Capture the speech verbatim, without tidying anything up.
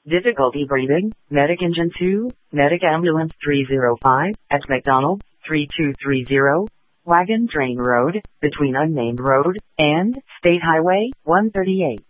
Difficulty breathing, Medic Engine two, Medic Ambulance three oh five, at McDonald, three two three zero, Wagon Train Road, between Unnamed Road and State Highway one thirty-eight.